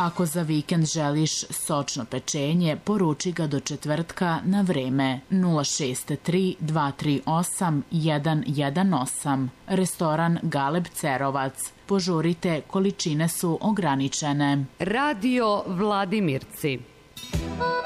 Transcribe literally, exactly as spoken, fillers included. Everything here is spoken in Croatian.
Ako za vikend želiš sočno pečenje, poruči ga do četvrtka na vreme nula šest tri dva tri osam jedan jedan osam. Restoran Galeb Cerovac. Požurite, količine su ograničene. Radio Vladimirci.